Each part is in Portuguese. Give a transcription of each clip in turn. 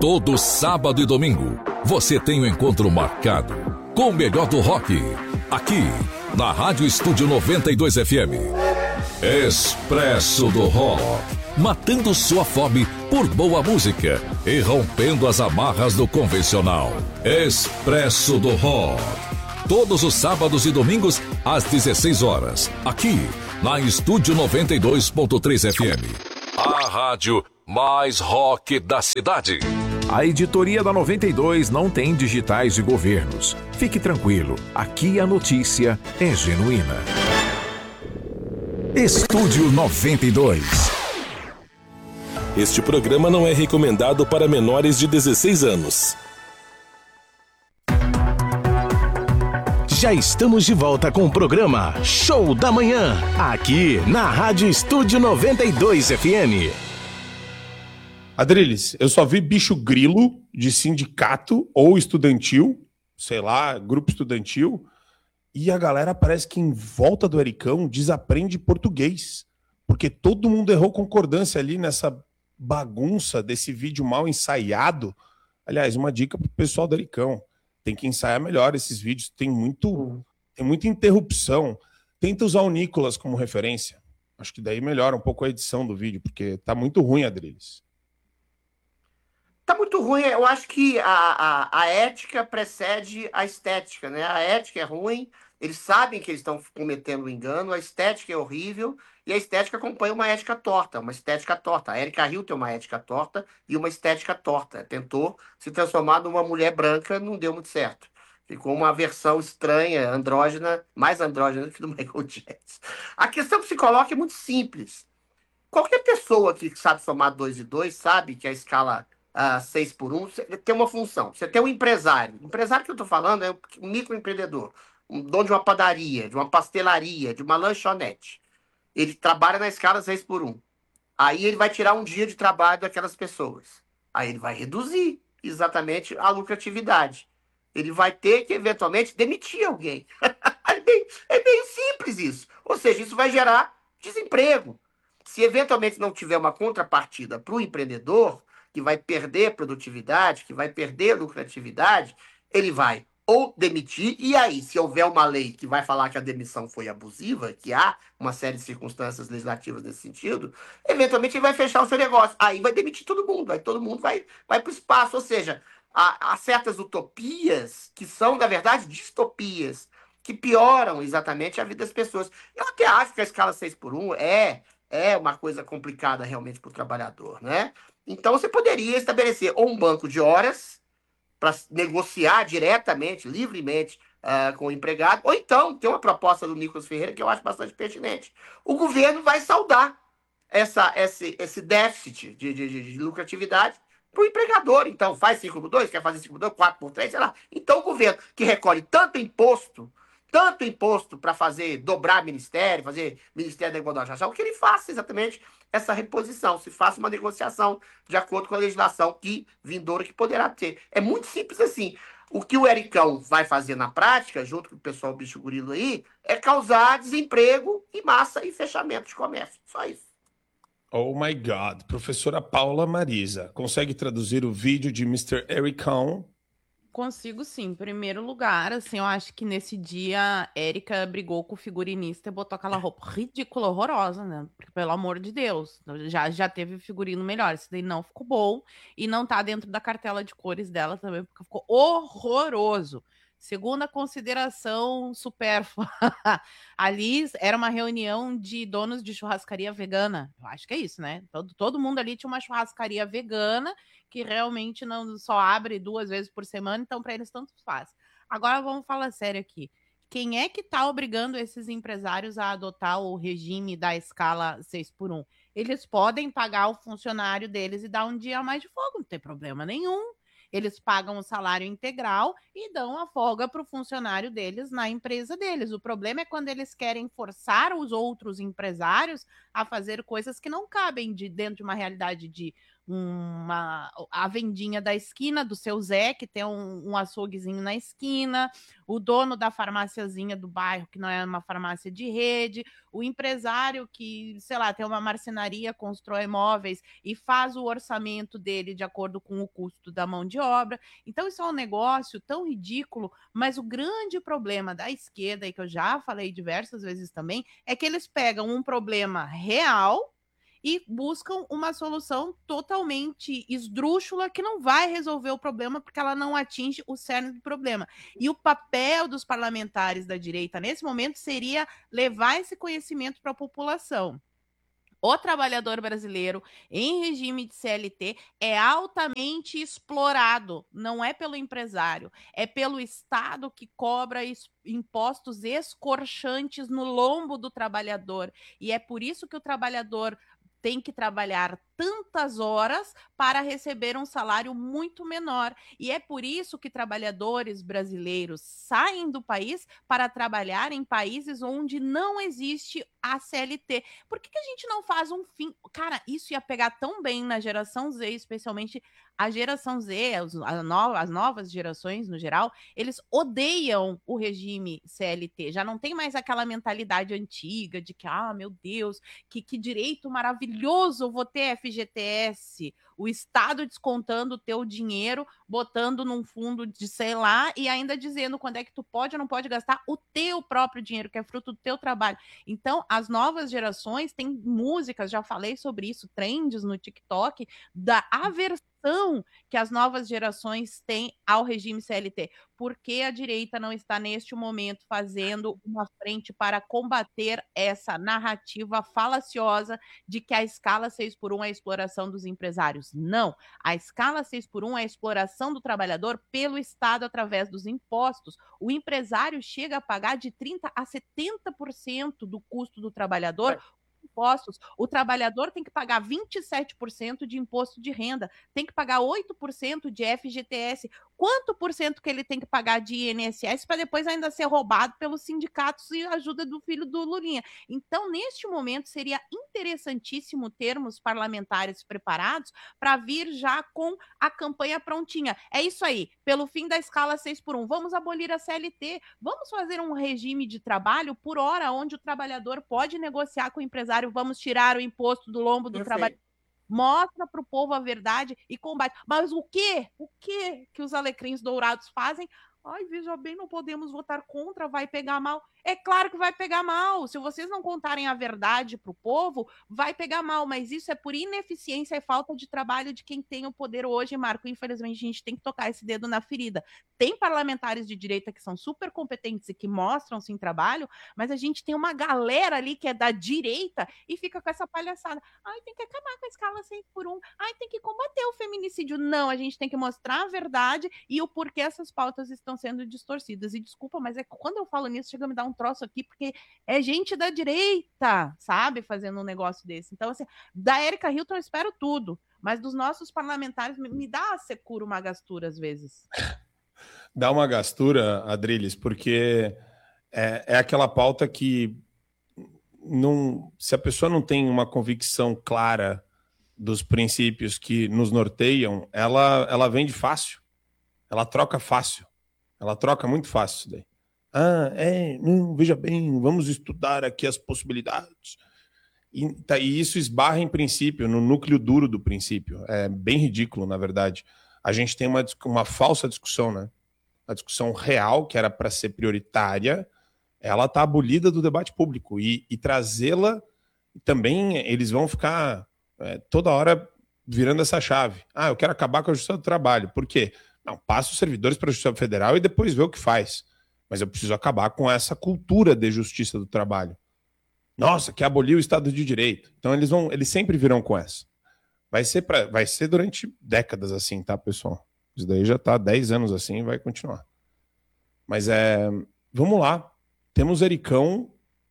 Todo sábado e domingo, você tem um encontro marcado com o melhor do rock, aqui na Rádio Estúdio 92 FM. Expresso do Rock, matando sua fome por boa música e rompendo as amarras do convencional. Expresso do Rock, todos os sábados e domingos às 16 horas, aqui na Estúdio 92.3 FM. A rádio mais rock da cidade. A editoria da 92 não tem digitais de governos. Fique tranquilo, aqui a notícia é genuína. Estúdio 92. Este programa não é recomendado para menores de 16 anos. Já estamos de volta com o programa Show da Manhã, aqui na Rádio Estúdio 92 FM. Adriles, eu só vi bicho grilo de sindicato ou estudantil, sei lá, grupo estudantil, e a galera parece que em volta do Ericão desaprende português, porque todo mundo errou concordância ali nessa bagunça desse vídeo mal ensaiado. Aliás, uma dica pro pessoal do Ericão, tem que ensaiar melhor esses vídeos, tem muita interrupção. Tenta usar o Nicolas como referência, acho que daí melhora um pouco a edição do vídeo, porque tá muito ruim, Adriles. Tá muito ruim, eu acho que a ética precede a estética, né? A ética é ruim, eles sabem que eles estão cometendo um engano, a estética é horrível, e a estética acompanha uma ética torta, uma estética torta. A Erika Hill tem uma ética torta e uma estética torta. Tentou se transformar numa mulher branca, não deu muito certo. Ficou uma versão estranha, andrógena, mais andrógena que do Michael Jackson. A questão que se coloca é muito simples. Qualquer pessoa que sabe somar 2 e 2 sabe que a escala 6 por 1 tem uma função. Você tem um empresário. O empresário que eu estou falando é um microempreendedor, um dono de uma padaria, de uma pastelaria, de uma lanchonete. Ele trabalha na escala 6 por 1. Aí ele vai tirar um dia de trabalho daquelas pessoas. Aí ele vai reduzir exatamente a lucratividade. Ele vai ter que, eventualmente, demitir alguém. É bem simples isso. Ou seja, isso vai gerar desemprego. Se eventualmente não tiver uma contrapartida para o empreendedor, que vai perder produtividade, que vai perder lucratividade, ele vai ou demitir, e aí, se houver uma lei que vai falar que a demissão foi abusiva, que há uma série de circunstâncias legislativas nesse sentido, eventualmente ele vai fechar o seu negócio. Aí vai demitir todo mundo, aí todo mundo vai para o espaço. Ou seja, há certas utopias que são, na verdade, distopias, que pioram exatamente a vida das pessoas. Eu até acho que a escala 6 por 1 é uma coisa complicada realmente para o trabalhador, né? Então, você poderia estabelecer ou um banco de horas para negociar diretamente, livremente, com o empregado, ou então, tem uma proposta do Nicolas Ferreira que eu acho bastante pertinente. O governo vai saldar esse déficit de lucratividade para o empregador. Então, faz 5 por 2, quer fazer 5 por 2, 4 por 3, sei lá. Então, o governo que recolhe tanto imposto para fazer dobrar ministério, fazer Ministério da Igualdade Racial, que ele faça exatamente essa reposição, se faça uma negociação de acordo com a legislação que vindoura que poderá ter. É muito simples assim. O que o Ericão vai fazer na prática, junto com o pessoal bicho gorilo aí, é causar desemprego em massa e fechamento de comércio. Só isso. Oh my God. Professora Paula Marisa, consegue traduzir o vídeo de Mr. Ericão? Consigo sim. Em primeiro lugar, assim, eu acho que nesse dia Érica brigou com o figurinista e botou aquela roupa ridícula, horrorosa, né? Porque, pelo amor de Deus, já teve figurino melhor. Isso daí não ficou bom e não tá dentro da cartela de cores dela também, porque ficou horroroso. Segunda consideração supérflua. Ali era uma reunião de donos de churrascaria vegana. Eu acho que é isso, né? Todo mundo ali tinha uma churrascaria vegana que realmente não só abre 2 vezes por semana, então para eles tanto faz. Agora vamos falar sério aqui. Quem é que está obrigando esses empresários a adotar o regime da escala 6 por 1? Eles podem pagar o funcionário deles e dar um dia a mais de folga, não tem problema nenhum. Eles pagam o salário integral e dão a folga para o funcionário deles na empresa deles. O problema é quando eles querem forçar os outros empresários a fazer coisas que não cabem dentro de uma realidade de a vendinha da esquina do seu Zé, que tem um açouguezinho na esquina, o dono da farmáciazinha do bairro, que não é uma farmácia de rede, o empresário que, sei lá, tem uma marcenaria, constrói imóveis e faz o orçamento dele de acordo com o custo da mão de obra. Então, isso é um negócio tão ridículo, mas o grande problema da esquerda, e que eu já falei diversas vezes também, é que eles pegam um problema real e buscam uma solução totalmente esdrúxula que não vai resolver o problema porque ela não atinge o cerne do problema. E o papel dos parlamentares da direita nesse momento seria levar esse conhecimento para a população. O trabalhador brasileiro em regime de CLT é altamente explorado, não é pelo empresário, é pelo Estado que cobra impostos escorchantes no lombo do trabalhador. E é por isso que o trabalhador tem que trabalhar tantas horas para receber um salário muito menor. E é por isso que trabalhadores brasileiros saem do país para trabalhar em países onde não existe a CLT. Por que a gente não faz um fim? Cara, isso ia pegar tão bem na geração Z, especialmente a geração Z, as novas gerações no geral, eles odeiam o regime CLT. Já não tem mais aquela mentalidade antiga de que, meu Deus, que direito maravilhoso, eu vou ter FGTS, o Estado descontando o teu dinheiro, botando num fundo de sei lá, e ainda dizendo quando é que tu pode ou não pode gastar o teu próprio dinheiro, que é fruto do teu trabalho. Então, as novas gerações têm músicas, já falei sobre isso, trends no TikTok, da aversão que as novas gerações têm ao regime CLT. Por que a direita não está, neste momento, fazendo uma frente para combater essa narrativa falaciosa de que a escala 6x1 é a exploração dos empresários? Não. A escala 6x1 é a exploração do trabalhador pelo Estado através dos impostos. O empresário chega a pagar de 30% a 70% do custo do trabalhador impostos. O trabalhador tem que pagar 27% de imposto de renda, tem que pagar 8% de FGTS. Quanto por cento que ele tem que pagar de INSS para depois ainda ser roubado pelos sindicatos e ajuda do filho do Lulinha? Então, neste momento, seria interessantíssimo termos parlamentares preparados para vir já com a campanha prontinha. É isso aí, pelo fim da escala 6x1. Vamos abolir a CLT, vamos fazer um regime de trabalho por hora, onde o trabalhador pode negociar com o empresário, vamos tirar o imposto do lombo do trabalhador. Mostra para o povo a verdade e combate. Mas o que os alecrins dourados fazem? Ai, veja bem, não podemos votar contra, vai pegar mal. É claro que vai pegar mal. Se vocês não contarem a verdade para o povo, vai pegar mal. Mas isso é por ineficiência e falta de trabalho de quem tem o poder hoje, Marco. Infelizmente, a gente tem que tocar esse dedo na ferida. Tem parlamentares de direita que são super competentes e que mostram-se em trabalho, mas a gente tem uma galera ali que é da direita e fica com essa palhaçada. Ai, tem que acabar com a escala 6x1. Ai, tem que combater o feminicídio. Não, a gente tem que mostrar a verdade e o porquê essas pautas estão sendo distorcidas. E desculpa, mas é que quando eu falo nisso, chega a me dar um troço aqui, porque é gente da direita, sabe, fazendo um negócio desse. Então, assim, da Érica Hilton eu espero tudo, mas dos nossos parlamentares me dá a secura uma gastura às vezes. Dá uma gastura, Adriles, porque é aquela pauta que não, se a pessoa não tem uma convicção clara dos princípios que nos norteiam, ela vende fácil, ela troca fácil. Ela troca muito fácil isso daí. Não, veja bem, vamos estudar aqui as possibilidades. E isso esbarra em princípio, no núcleo duro do princípio. É bem ridículo, na verdade. A gente tem uma falsa discussão, né? A discussão real, que era para ser prioritária, ela está abolida do debate público. E trazê-la, também eles vão ficar toda hora virando essa chave. Eu quero acabar com a justiça do trabalho. Por quê? Não, passa os servidores para a Justiça Federal e depois vê o que faz. Mas eu preciso acabar com essa cultura de justiça do trabalho. Nossa, quer abolir o Estado de Direito. Então eles sempre virão com essa. Vai ser durante décadas assim, tá, pessoal? Isso daí já está há 10 anos assim e vai continuar. Mas vamos lá. Temos Ericão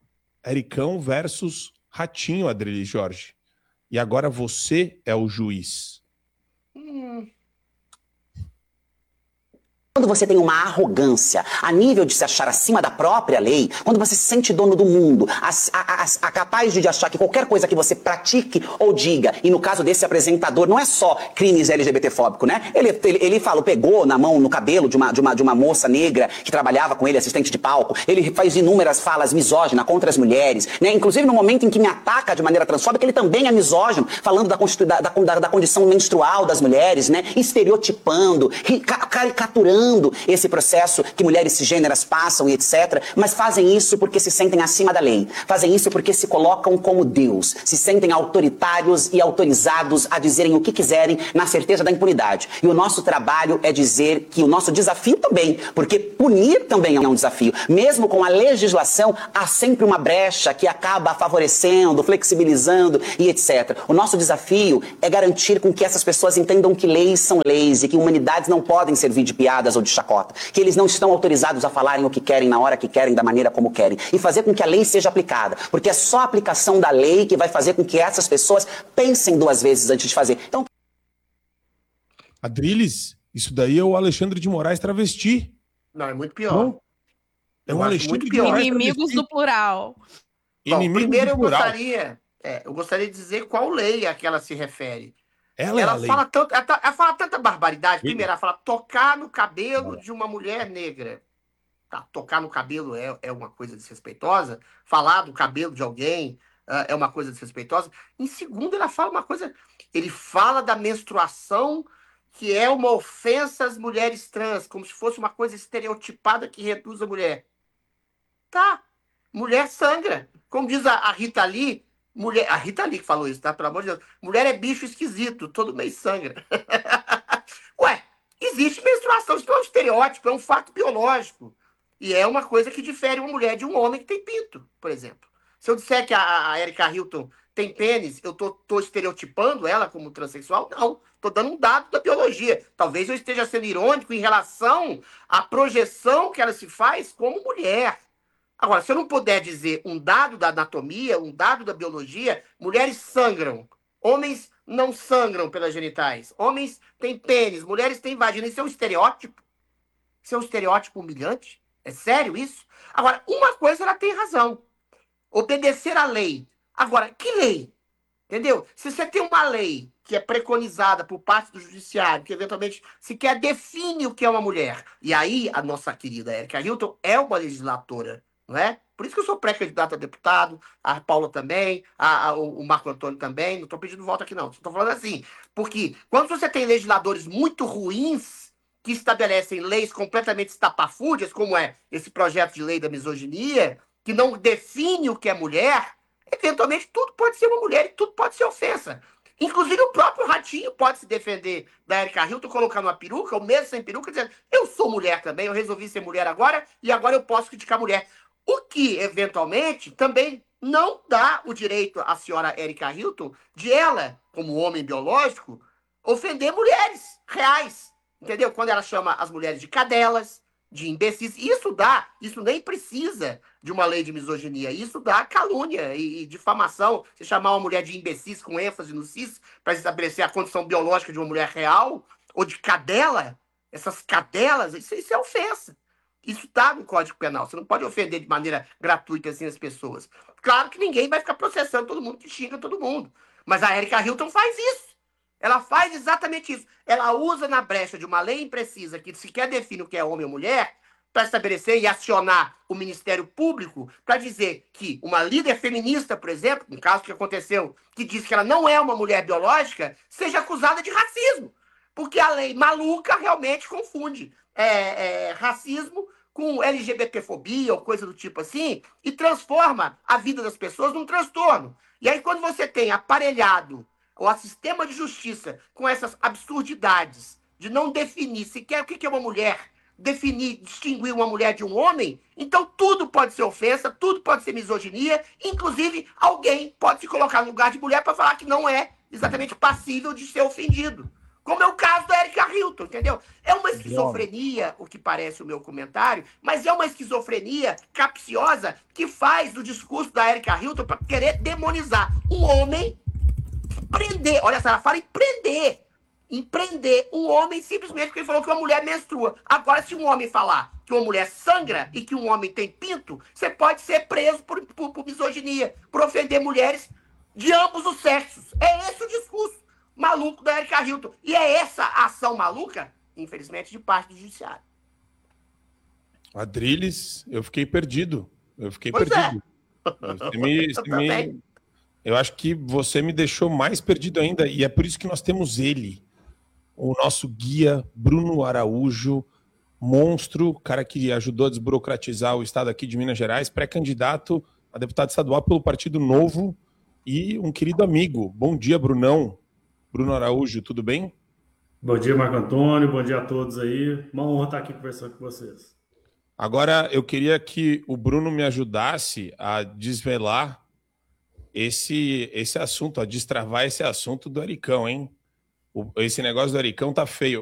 versus Ratinho, Adriles Jorge. E agora você é o juiz. Quando você tem uma arrogância a nível de se achar acima da própria lei, quando você se sente dono do mundo, capaz de achar que qualquer coisa que você pratique ou diga, e no caso desse apresentador, não é só crimes LGBT-fóbicos, né? Ele pegou na mão, no cabelo de uma moça negra que trabalhava com ele, assistente de palco. Ele faz inúmeras falas misóginas contra as mulheres, né? Inclusive no momento em que me ataca de maneira transfóbica, ele também é misógino, falando da condição menstrual das mulheres, né? Estereotipando, caricaturando esse processo que mulheres cisgêneras passam e etc. Mas fazem isso porque se sentem acima da lei. Fazem isso porque se colocam como Deus. Se sentem autoritários e autorizados a dizerem o que quiserem na certeza da impunidade. E o nosso trabalho é dizer que o nosso desafio também, porque punir também é um desafio. Mesmo com a legislação, há sempre uma brecha que acaba favorecendo, flexibilizando e etc. O nosso desafio é garantir com que essas pessoas entendam que leis são leis e que humanidades não podem servir de piadas ou de chacota, que eles não estão autorizados a falarem o que querem, na hora que querem, da maneira como querem, e fazer com que a lei seja aplicada, porque é só a aplicação da lei que vai fazer com que essas pessoas pensem duas vezes antes de fazer. Então, Adriles, isso daí é o Alexandre de Moraes travesti. Não, é muito pior. Não? É o Alexandre de Moraes Inimigos travesti. do plural. Bom, primeiro do plural. eu gostaria de dizer qual lei a que ela se refere. Ela fala tanta barbaridade. Primeiro, ela fala tocar no cabelo de uma mulher negra. Tá, tocar no cabelo é uma coisa desrespeitosa. Falar do cabelo de alguém é uma coisa desrespeitosa. Em segundo, ela fala uma coisa... Ele fala da menstruação, que é uma ofensa às mulheres trans, como se fosse uma coisa estereotipada que reduz a mulher. Tá, mulher sangra. Como diz a Rita Lee... A Rita Lee que falou isso, tá? Pelo amor de Deus. Mulher é bicho esquisito, todo mês sangra. Ué, existe menstruação, isso não é um estereótipo, é um fato biológico. E é uma coisa que difere uma mulher de um homem que tem pinto, por exemplo. Se eu disser que a Erika Hilton tem pênis, eu tô estereotipando ela como transexual? Não, tô dando um dado da biologia. Talvez eu esteja sendo irônico em relação à projeção que ela se faz como mulher. Agora, se eu não puder dizer um dado da anatomia, um dado da biologia, mulheres sangram, homens não sangram pelas genitais, homens têm pênis, mulheres têm vagina. Isso é um estereótipo? Isso é um estereótipo humilhante? É sério isso? Agora, uma coisa ela tem razão. Obedecer à lei. Agora, que lei? Entendeu? Se você tem uma lei que é preconizada por parte do judiciário, que eventualmente sequer define o que é uma mulher, e aí a nossa querida Erika Hilton é uma legislatora, não é? Por isso que eu sou pré-candidato a deputado, a Paula também, o Marco Antônio também, não estou pedindo voto aqui não, estou falando assim, porque quando você tem legisladores muito ruins, que estabelecem leis completamente estapafúrdias, como é esse projeto de lei da misoginia, que não define o que é mulher, eventualmente tudo pode ser uma mulher e tudo pode ser ofensa. Inclusive o próprio Ratinho pode se defender da Erika Hilton, colocando uma peruca, ou mesmo sem peruca, dizendo, eu sou mulher também, eu resolvi ser mulher agora, e agora eu posso criticar mulher. O que, eventualmente, também não dá o direito à senhora Erika Hilton de ela, como homem biológico, ofender mulheres reais. Entendeu? Quando ela chama as mulheres de cadelas, de imbecis, isso nem precisa de uma lei de misoginia, isso dá calúnia e difamação. Você chamar uma mulher de imbecis com ênfase no cis para estabelecer a condição biológica de uma mulher real, ou de cadela, essas cadelas, isso é ofensa. Isso está no Código Penal. Você não pode ofender de maneira gratuita assim as pessoas. Claro que ninguém vai ficar processando todo mundo que xinga todo mundo. Mas a Erika Hilton faz isso. Ela faz exatamente isso. Ela usa na brecha de uma lei imprecisa que sequer define o que é homem ou mulher para estabelecer e acionar o Ministério Público para dizer que uma líder feminista, por exemplo, no caso que aconteceu, que diz que ela não é uma mulher biológica, seja acusada de racismo. Porque a lei maluca realmente confunde racismo com LGBTfobia ou coisa do tipo assim e transforma a vida das pessoas num transtorno. E aí quando você tem aparelhado o sistema de justiça com essas absurdidades de não definir sequer o que é uma mulher, distinguir uma mulher de um homem, então tudo pode ser ofensa, tudo pode ser misoginia, inclusive alguém pode se colocar no lugar de mulher para falar que não é exatamente passível de ser ofendido. Como é o caso da Erika Hilton, entendeu? É uma esquizofrenia, o que parece o meu comentário, mas é uma esquizofrenia capciosa que faz do discurso da Erika Hilton para querer demonizar um homem, prender, olha só, ela fala em prender em prender um homem simplesmente porque ele falou que uma mulher menstrua. Agora, se um homem falar que uma mulher sangra e que um homem tem pinto, você pode ser preso por misoginia, por ofender mulheres de ambos os sexos. É esse o discurso maluco da Erika Hilton. E é essa ação maluca, infelizmente, de parte do judiciário. Adriles, eu fiquei perdido. Pois é. Eu acho que você me deixou mais perdido ainda, e é por isso que nós temos ele, o nosso guia, Bruno Araújo, monstro, cara que ajudou a desburocratizar o estado aqui de Minas Gerais, pré-candidato a deputado estadual pelo Partido Novo e um querido amigo. Bom dia, Brunão. Bruno Araújo, tudo bem? Bom dia, Marco Antônio, bom dia a todos aí. Uma honra estar aqui conversando com vocês. Agora, eu queria que o Bruno me ajudasse a desvelar esse assunto, a destravar esse assunto do Ericão, hein? Esse negócio do Ericão tá feio.